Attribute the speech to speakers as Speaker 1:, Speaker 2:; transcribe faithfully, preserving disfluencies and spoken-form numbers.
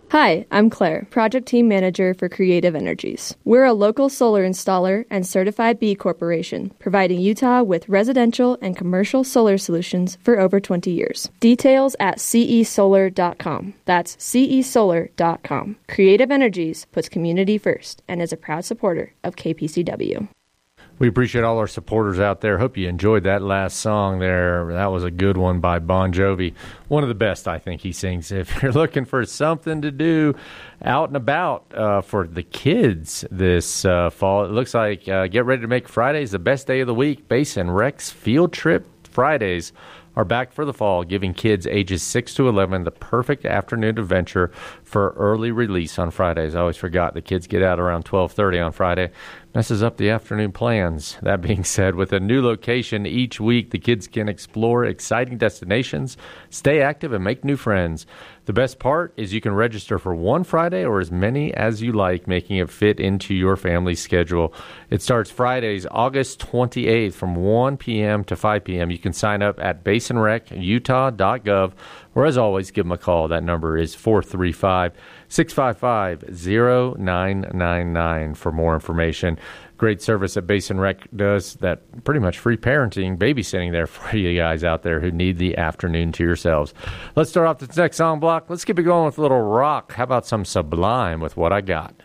Speaker 1: Hi, I'm Claire, Project Team Manager for Creative Energies. We're a local solar installer and certified B Corporation, providing Utah with residential and commercial solar solutions for over twenty years. Details at c e solar dot com. That's c e solar dot com. Creative Energies puts community first and is a proud supporter of K P C W.
Speaker 2: We appreciate all our supporters out there. Hope you enjoyed that last song there. That was a good one by Bon Jovi. One of the best, I think, he sings. If you're looking for something to do out and about uh, for the kids this uh, fall, it looks like uh, get ready to make Fridays the best day of the week. Basin Rex Field Trip Fridays are back for the fall, giving kids ages six to eleven the perfect afternoon adventure for early release on Fridays. I always forgot the kids get out around twelve thirty on Friday. Messes up the afternoon plans. That being said, with a new location each week, the kids can explore exciting destinations, stay active, and make new friends. The best part is you can register for one Friday or as many as you like, making it fit into your family's schedule. It starts Fridays, August twenty-eighth from one p.m. to five p.m. You can sign up at basin rec utah dot gov, or as always, give them a call. That number is four three five, six five five, zero nine nine nine for more information. Great service that Basin Rec does, that pretty much free parenting, babysitting there for you guys out there who need the afternoon to yourselves. Let's start off this next song block. Let's keep it going with a little rock. How about some Sublime with What I Got?